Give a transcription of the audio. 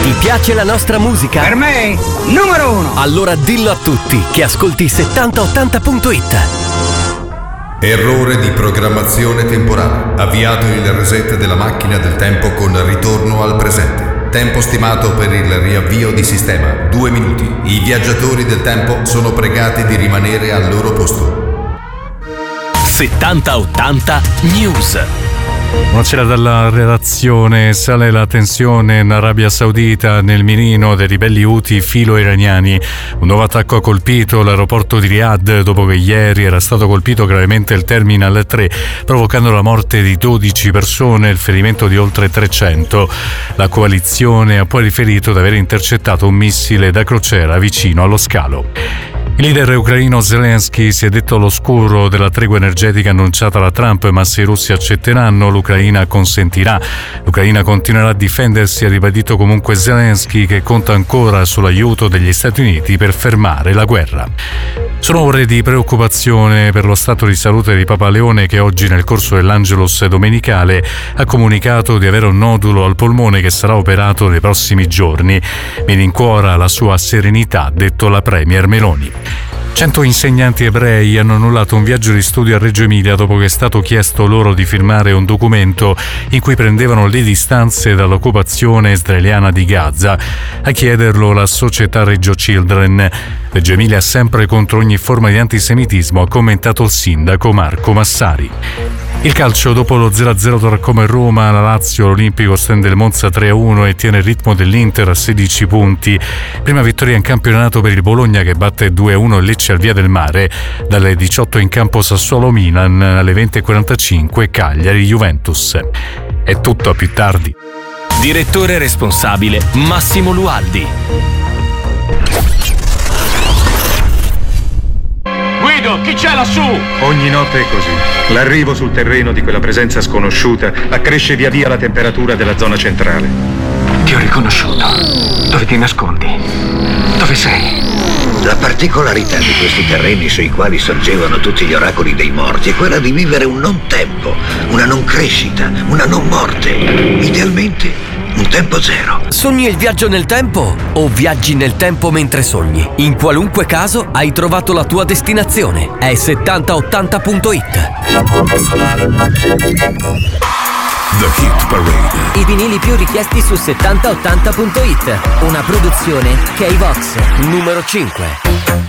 Ti piace la nostra musica? Per me, numero 1. Allora dillo a tutti che ascolti 7080.it. Errore di programmazione temporale. Avviato il reset della macchina del tempo con ritorno al presente. Tempo stimato per il riavvio di sistema 2 minuti. I viaggiatori del tempo sono pregati di rimanere al loro posto. 7080 News. Buonasera dalla redazione. Sale la tensione in Arabia Saudita nel mirino dei ribelli Houthi filo-iraniani. Un nuovo attacco ha colpito l'aeroporto di Riyadh dopo che ieri era stato colpito gravemente il Terminal 3, provocando la morte di 12 persone e il ferimento di oltre 300. La coalizione ha poi riferito di aver intercettato un missile da crociera vicino allo scalo. Il leader ucraino Zelensky si è detto all'oscuro della tregua energetica annunciata da Trump, ma se i russi accetteranno l'Ucraina consentirà. L'Ucraina continuerà a difendersi, ha ribadito comunque Zelensky, che conta ancora sull'aiuto degli Stati Uniti per fermare la guerra. Sono ore di preoccupazione per lo stato di salute di Papa Leone, che oggi nel corso dell'Angelus domenicale ha comunicato di avere un nodulo al polmone che sarà operato nei prossimi giorni. Mi rincuora la sua serenità, ha detto la Premier Meloni. 100 insegnanti ebrei hanno annullato un viaggio di studio a Reggio Emilia dopo che è stato chiesto loro di firmare un documento in cui prendevano le distanze dall'occupazione israeliana di Gaza. A chiederlo la società Reggio Children. Reggio Emilia è sempre contro ogni forma di antisemitismo, ha commentato il sindaco Marco Massari. Il calcio: dopo lo 0-0 tra Como e Roma, la Lazio l'Olimpico stende il Monza 3-1 e tiene il ritmo dell'Inter a 16 punti. Prima vittoria in campionato per il Bologna, che batte 2-1 il Lecce al Via del Mare. Dalle 18 in campo Sassuolo-Milan, alle 20:45 Cagliari-Juventus. È tutto, a più tardi. Direttore responsabile Massimo Lualdi. Guido, chi c'è lassù? Ogni notte è così. L'arrivo sul terreno di quella presenza sconosciuta accresce via via la temperatura della zona centrale. Ti ho riconosciuto. Dove ti nascondi? Dove sei? La particolarità di questi terreni sui quali sorgevano tutti gli oracoli dei morti è quella di vivere un non tempo, una non crescita, una non morte. Idealmente un tempo zero. Sogni il viaggio nel tempo o viaggi nel tempo mentre sogni? In qualunque caso hai trovato la tua destinazione. È 7080.it. The Hit Parade. I vinili più richiesti su 7080.it. Una produzione K-Vox. Numero 5.